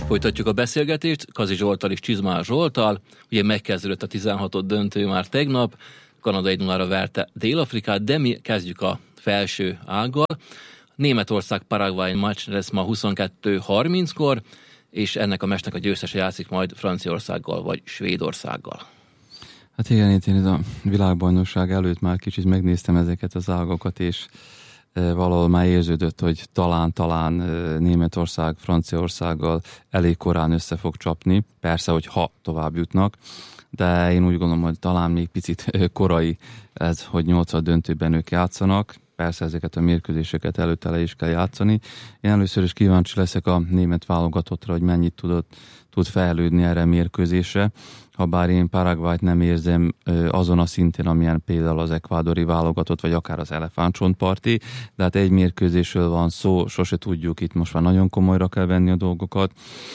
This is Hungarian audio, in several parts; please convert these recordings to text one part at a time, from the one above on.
Folytatjuk a beszélgetést Kazi Zsolttal és Csizmár Zsolttal. Ugye megkezdődött a 16. döntő már tegnap, Kanada 1-0-ra verte Dél-Afrikát, de mi kezdjük a felső ággal. Németország-Paraguay meccs lesz ma 22:30-kor, és ennek a meccsnek a győztese játszik majd Franciaországgal vagy Svédországgal. Hát igen, én a világbajnokság előtt már kicsit megnéztem ezeket az ágakat, és valahol már érződött, hogy talán Németország Franciaországgal elég korán össze fog csapni. Persze, hogy ha tovább jutnak, de én úgy gondolom, hogy talán még picit korai ez, hogy 8. döntőben ők játszanak. Persze ezeket a mérkőzéseket előtte le is kell játszani. Én először is kíváncsi leszek a német válogatottra, hogy mennyit tud fejlődni erre a mérkőzésre. Habár én Paraguayt nem érzem azon a szinten, amilyen például az ekvádori válogatott, vagy akár az elefántcsontparti, de hát egy mérkőzésről van szó, sose tudjuk, itt most már nagyon komolyra kell venni a dolgokat.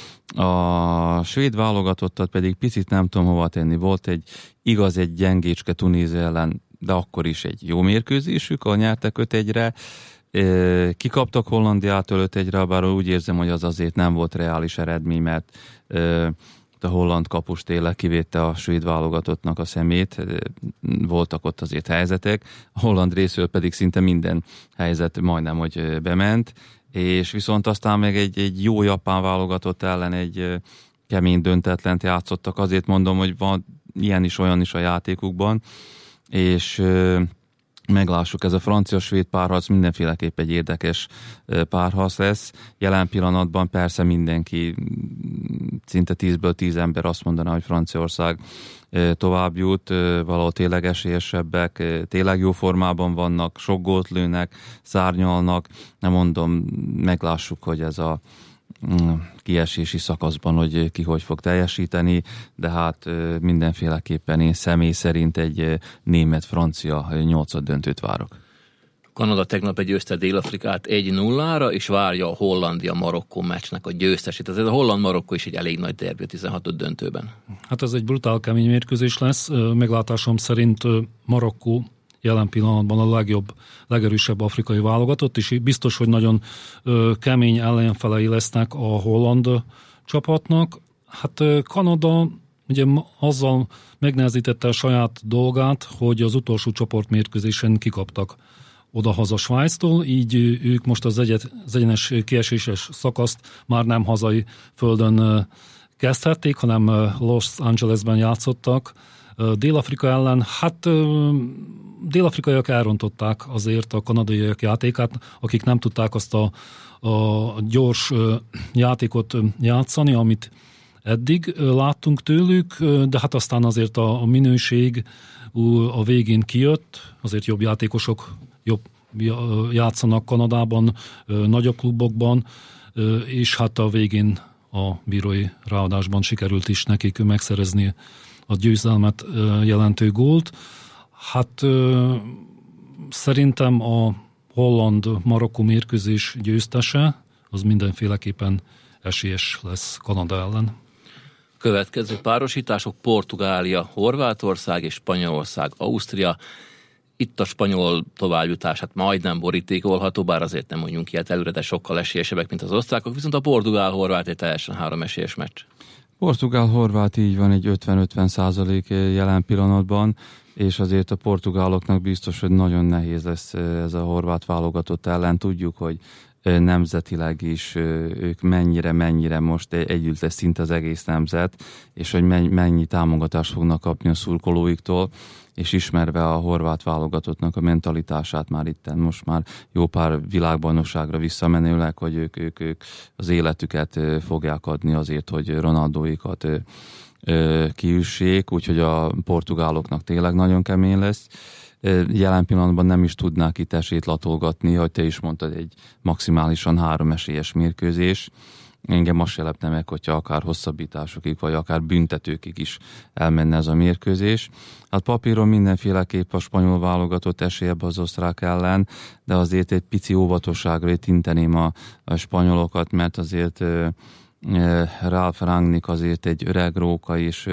A svéd válogatottat pedig picit nem tudom hova tenni. Volt egy gyengécske Tunézia ellen, de akkor is egy jó mérkőzésük, ahol nyertek 5-1-re. Kikaptak Hollandiától 5-1-re, bár úgy érzem, hogy az azért nem volt reális eredmény, mert a holland kapus tényleg kivédte a svéd válogatottnak a szemét. Voltak ott azért helyzetek, a holland részről pedig szinte minden helyzet majdnem, hogy bement, és viszont aztán meg egy jó japán válogatott ellen egy kemény döntetlent játszottak. Azért mondom, hogy van ilyen is, olyan is a játékukban, és meglássuk, ez a francia-svéd párharc mindenféleképp egy érdekes párharc lesz. Jelen pillanatban persze mindenki, szinte 10-ből 10 ember azt mondaná, hogy Franciaország tovább jut, valahol tényleg esélyesebbek, tényleg jó formában vannak, sok gólt lőnek, szárnyalnak. Nem mondom, meglássuk, hogy ez a kiesési szakaszban, hogy ki hogy fog teljesíteni, de hát mindenféleképpen én személy szerint egy német-francia 8. döntőt várok. Kanada tegnap győzte Dél-Afrikát 1-0-ra, és várja a Hollandia-Marokkó meccsnek a győztesét. Ez a Holland-Marokkó is egy elég nagy derbi a 16. döntőben. Hát ez egy brutál kemény mérkőzés lesz. Meglátásom szerint Marokkó jelen pillanatban a legjobb, legerősebb afrikai válogatott, és biztos, hogy nagyon kemény ellenfelei lesznek a holland csapatnak. Hát Kanada ugye azzal megnehezítette a saját dolgát, hogy az utolsó csoportmérkőzésen kikaptak oda-haza Svájctól, így ők most az egyenes kieséses szakaszt már nem hazai földön kezdhették, hanem Los Angelesben játszottak. Dél-Afrika ellen, hát dél-afrikaiak elrontották azért a kanadaiak játékát, akik nem tudták azt a gyors játékot játszani, amit eddig láttunk tőlük, de hát aztán azért a minőség a végén kijött, azért jobb játékosok jobb játszanak Kanadában, nagyobb klubokban, és hát a végén a bírói ráadásban sikerült is nekik megszerezni a győzelmet jelentő gólt. Hát szerintem a Holland-Marokkó mérkőzés győztese az mindenféleképpen esélyes lesz Kanada ellen. Következő párosítások: Portugália, Horvátország és Spanyolország, Ausztria. Itt a spanyol továbbjutását majdnem borítékolható, bár azért nem mondjunk ilyet előre, de sokkal esélyesebbek, mint az osztrákok, viszont a portugál-horvát egy teljesen 3 esélyes meccs. Portugál-horvát így van, egy 50-50% jelen pillanatban, és azért a portugáloknak biztos, hogy nagyon nehéz lesz ez a horvát válogatott ellen. Tudjuk, hogy nemzetileg is ők mennyire most együtt lesz szinte az egész nemzet, és hogy mennyi támogatást fognak kapni a szurkolóiktól, és ismerve a horvát válogatottnak a mentalitását már itten, most már jó pár világbajnokságra visszamenőleg, hogy ők az életüket fogják adni azért, hogy Ronaldóikat kiüssék, úgyhogy a portugáloknak tényleg nagyon kemény lesz. Jelen pillanatban nem is tudnák itt esélyt latolgatni, hogy te is mondtad, egy maximálisan 3 esélyes mérkőzés. Engem azt se lepne meg, hogyha akár hosszabbításokig, vagy akár büntetőkig is elmenne ez a mérkőzés. Hát papíron mindenféleképp a spanyol válogatott esélyebb az osztrák ellen, de azért egy pici óvatosságra itt inteném a spanyolokat, mert azért Ralf Rangnick azért egy öreg róka, és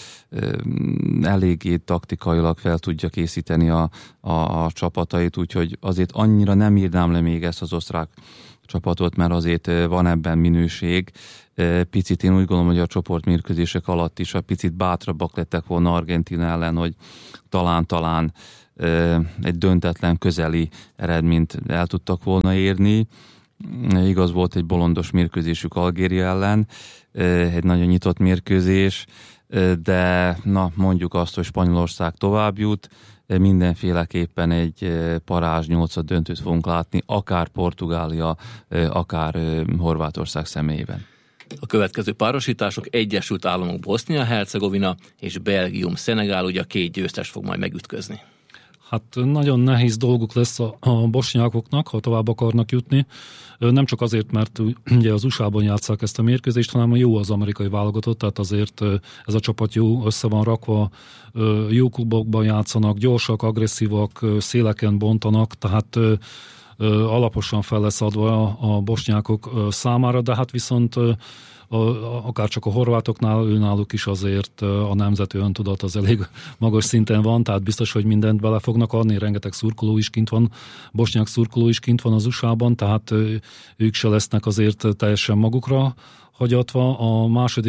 eléggé taktikailag fel tudja készíteni a csapatait, úgyhogy azért annyira nem írnám le még ezt az osztrák csapatot, mert azért van ebben minőség. Picit én úgy gondolom, hogy a csoportmérkőzések alatt is a picit bátrabbak lettek volna Argentína ellen, hogy talán egy döntetlen közeli eredményt el tudtak volna érni. Igaz, volt egy bolondos mérkőzésük Algéria ellen, egy nagyon nyitott mérkőzés, de mondjuk azt, hogy Spanyolország tovább jut, mindenféleképpen egy parázs 8-at döntőt fogunk látni, akár Portugália, akár Horvátország személyében. A következő párosítások Egyesült Államok Bosznia-Hercegovina és Belgium Szenegál, ugye a két győztes fog majd megütközni. Hát nagyon nehéz dolguk lesz a bosnyákoknak, ha tovább akarnak jutni. Nem csak azért, mert ugye az USA-ban játsszák ezt a mérkőzést, hanem jó az amerikai válogatott, tehát azért ez a csapat jó össze van rakva, jó klubokban játszanak, gyorsak, agresszívak, széleken bontanak, tehát alaposan fel lesz adva a bosnyákok számára, de hát viszont akár csak a horvátoknál, őnáluk is azért a nemzeti öntudat az elég magas szinten van, tehát biztos, hogy mindent bele fognak adni, rengeteg szurkoló is kint van, bosnyák szurkoló is kint van az USA-ban, tehát ők se lesznek azért teljesen magukra hagyatva. A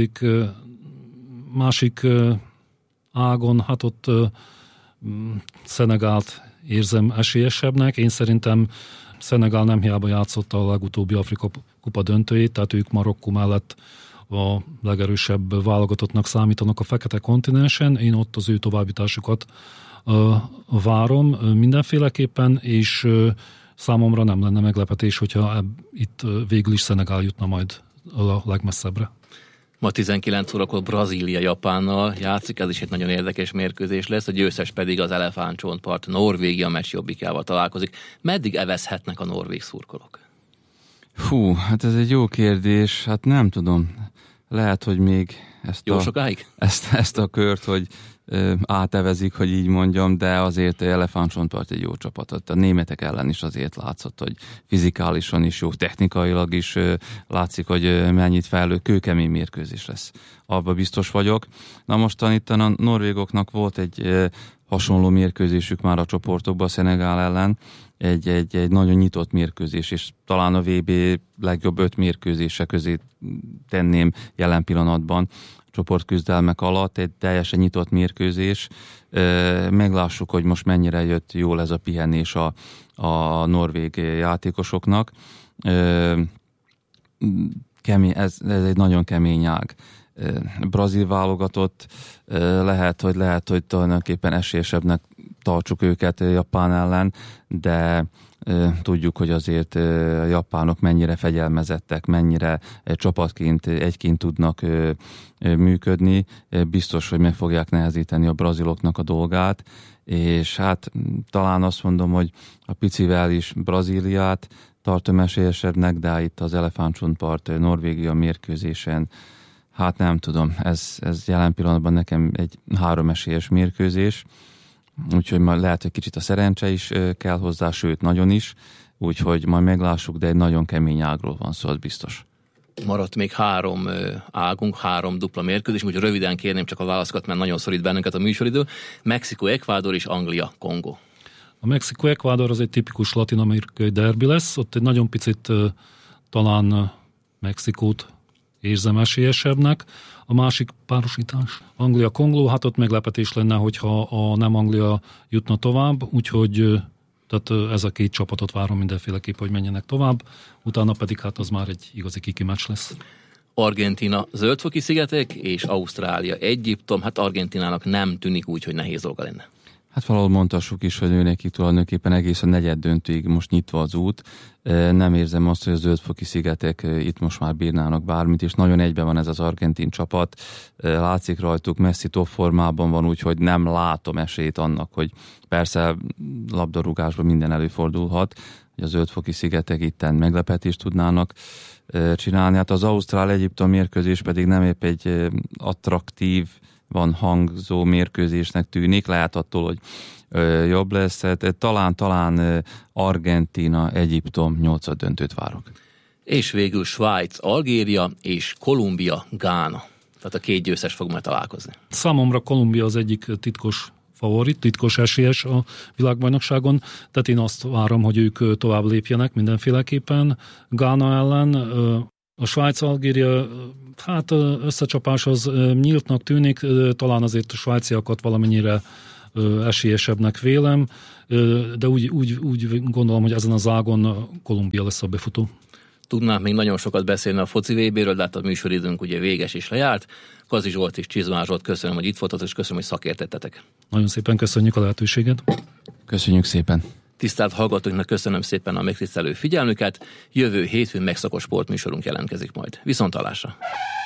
másik ágon, hát ott Szenegált érzem esélyesebbnek. Én szerintem Szenegál nem hiába játszotta a legutóbbi Afrika kupa döntőjét, tehát ők Marokkó mellett a legerősebb válogatottnak számítanak a fekete kontinensen. Én ott az ő továbbjutásukat várom mindenféleképpen, és számomra nem lenne meglepetés, hogyha itt végül is Szenegál jutna majd a legmesszebbre. Ma 19 órakor Brazília Japánnal játszik, ez is egy nagyon érdekes mérkőzés lesz, a győztes pedig az elefántcsontpart Norvégia meccs jobbikával találkozik. Meddig evezhetnek a norvég szurkolók? Hát ez egy jó kérdés, hát nem tudom. Lehet, hogy még ezt a kört, hogy átevezik, hogy így mondjam, de azért a elefántcsontpart egy jó csapat. A németek ellen is azért látszott, hogy fizikálisan is jó, technikailag is látszik, hogy mennyit fejlő, kőkemény mérkőzés lesz. Abba biztos vagyok. Na mostan itt a norvégoknak volt egy hasonló mérkőzésük már a csoportokban, a Szenegál ellen, egy nagyon nyitott mérkőzés, és talán a VB legjobb 5 mérkőzése közé tenném jelen pillanatban csoportküzdelmek alatt, egy teljesen nyitott mérkőzés. Meglássuk, hogy most mennyire jött jól ez a pihenés a norvég játékosoknak. Ez egy nagyon kemény ág. Brazil válogatott, lehet, hogy tulajdonképpen esélyesebbnek tartsuk őket Japán ellen, de tudjuk, hogy azért a japánok mennyire fegyelmezettek, mennyire csapatként, egyként tudnak működni. Biztos, hogy meg fogják nehezíteni a braziloknak a dolgát, és hát talán azt mondom, hogy a picivel is Brazíliát tartom esélyesebbnek, de itt az elefántcsontpart Norvégia mérkőzésen, hát nem tudom, ez jelen pillanatban nekem egy 3 esélyes mérkőzés, úgyhogy majd lehet, hogy kicsit a szerencse is kell hozzá, sőt, nagyon is, úgyhogy majd meglássuk, de egy nagyon kemény ágról van szó, az biztos. Maradt még 3 águnk, 3 dupla mérkőzés, úgyhogy röviden kérném csak a válaszokat, mert nagyon szorít bennünket a műsoridő. Mexikó, Ekvádor és Anglia, Kongó. A Mexikó-Ekvádor az egy tipikus latin-amerikai derbi lesz, ott egy nagyon picit talán Mexikót érzem esélyesebbnek. A másik párosítás Anglia-Kongó, hát ott meglepetés lenne, hogyha a nem Anglia jutna tovább, úgyhogy tehát ez a 2 csapatot várom mindenféleképp, hogy menjenek tovább, utána pedig hát az már egy igazi kiki meccs lesz. Argentína, Zöldfoki szigetek és Ausztrália, Egyiptom, hát Argentínának nem tűnik úgy, hogy nehéz dolga lenne. Hát valahol mondhassuk is, hogy őnekik tulajdonképpen egész a negyed döntőig most nyitva az út. Nem érzem azt, hogy a Zöldfoki szigetek itt most már bírnának bármit, és nagyon egyben van ez az argentin csapat. Látszik rajtuk, Messi top formában van, úgyhogy nem látom esélyt annak, hogy persze labdarúgásban minden előfordulhat, hogy a Zöldfoki szigetek itten meglepetést tudnának csinálni. Hát az Ausztrál-Egyiptom mérkőzés pedig nem épp egy attraktív, van hangzó mérkőzésnek tűnik, lehet attól, hogy jobb lesz. Talán Argentína, Egyiptom 8. döntőt várok. És végül Svájc, Algéria és Kolumbia, Gána. Tehát a 2 győztes fog majd találkozni. Számomra Kolumbia az egyik titkos favorit, titkos esélyes a világbajnokságon, tehát én azt várom, hogy ők tovább lépjenek mindenféleképpen Gána ellen. A Svájc-Algéria, hát összecsapás az nyíltnak tűnik, talán azért a svájciakat valamennyire esélyesebbnek vélem, de úgy gondolom, hogy ezen az ágon Kolumbia lesz a befutó. Tudnánk még nagyon sokat beszélni a foci VB-ről, de hát a műsoridőnk ugye véges és lejárt. Kazi Zsolt és Csizmár Zsolt, köszönöm, hogy itt voltatok, és köszönöm, hogy szakértettetek. Nagyon szépen köszönjük a lehetőséget. Köszönjük szépen. Tisztelt hallgatóknak köszönöm szépen a megtisztelő figyelmüket. Jövő hétfőn megszakos sportműsorunk jelentkezik majd. Viszonthallásra!